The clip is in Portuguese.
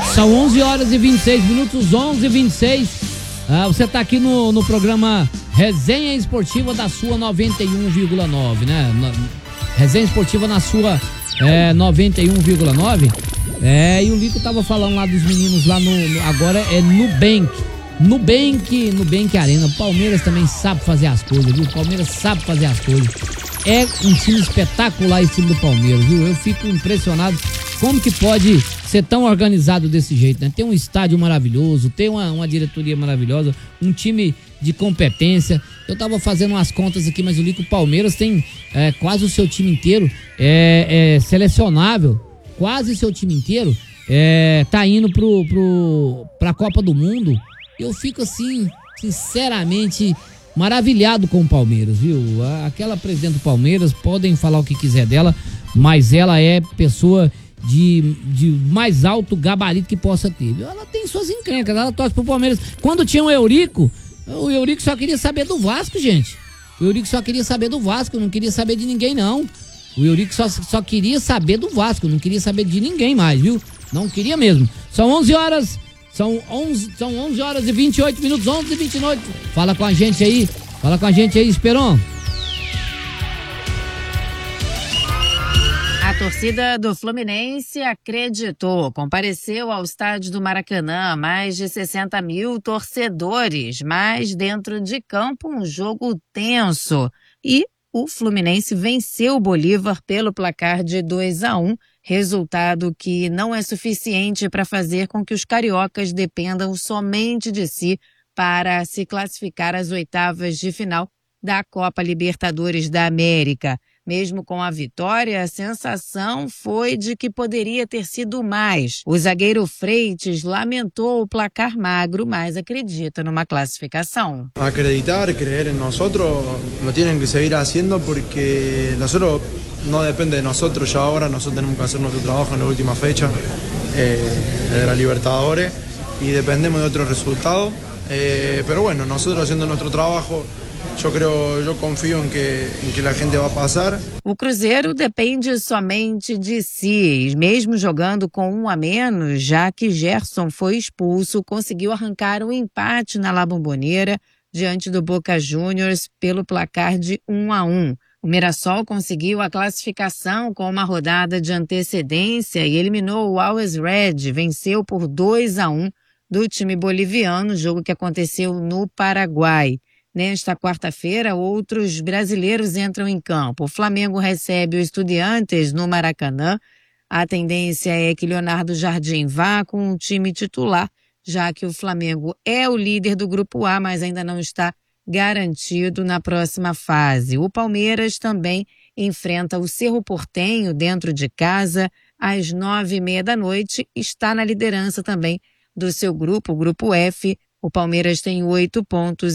São 11 horas e 26 minutos, 11h26. Você está aqui no programa Resenha Esportiva da sua 91,9, né? Resenha Esportiva na sua 91,9. E o Lico tava falando lá dos meninos lá agora é Nubank Arena. O Palmeiras também sabe fazer as coisas, viu? O Palmeiras sabe fazer as coisas. É um time espetacular esse time do Palmeiras, viu? Eu fico impressionado como que pode ser tão organizado desse jeito, né? Tem um estádio maravilhoso, tem uma diretoria maravilhosa, um time de competência. Eu tava fazendo umas contas aqui, mas o Lico, Palmeiras tem quase o seu time inteiro selecionável, quase o seu time inteiro tá indo pra Copa do Mundo. Eu fico assim, sinceramente, maravilhado com o Palmeiras, viu? Aquela presidente do Palmeiras, podem falar o que quiser dela, mas ela é pessoa de mais alto gabarito que possa ter. Ela tem suas encrencas, ela torce pro Palmeiras. Quando tinha o Eurico só queria saber do Vasco, gente. O Eurico só queria saber do Vasco, não queria saber de ninguém, não. O Eurico só queria saber do Vasco, não queria saber de ninguém mais, viu? Não queria mesmo. São 11 horas e 28 minutos, 11h29. Fala com a gente aí, Esperon. A torcida do Fluminense acreditou, compareceu ao estádio do Maracanã, mais de 60 mil torcedores, mas dentro de campo um jogo tenso. E o Fluminense venceu o Bolívar pelo placar de 2-1, resultado que não é suficiente para fazer com que os cariocas dependam somente de si para se classificar às oitavas de final da Copa Libertadores da América. Mesmo com a vitória, a sensação foi de que poderia ter sido mais. O zagueiro Freitas lamentou o placar magro, mas acredita numa classificação. Acreditar, creer en nosotros, lo tienen que seguir haciendo porque nosotros no depende de nosotros ya ahora, nosotros tenemos que hacer nuestro trabajo en la última fecha de la Libertadores y dependemos de otros resultados, pero bueno, nosotros haciendo nuestro trabajo, eu confio em que a gente vai passar. O Cruzeiro depende somente de si, mesmo jogando com um a menos, já que Gerson foi expulso, conseguiu arrancar um empate na La Bombonera diante do Boca Juniors pelo placar de 1-1. O Mirassol conseguiu a classificação com uma rodada de antecedência e eliminou o Always Red, venceu por 2-1 do time boliviano, jogo que aconteceu no Paraguai. Nesta quarta-feira, outros brasileiros entram em campo. O Flamengo recebe o Estudiantes no Maracanã. A tendência é que Leonardo Jardim vá com o time titular, já que o Flamengo é o líder do Grupo A, mas ainda não está garantido na próxima fase. O Palmeiras também enfrenta o Cerro Porteño dentro de casa às 21h30. Está na liderança também do seu grupo, o Grupo F. O Palmeiras tem 8 pontos.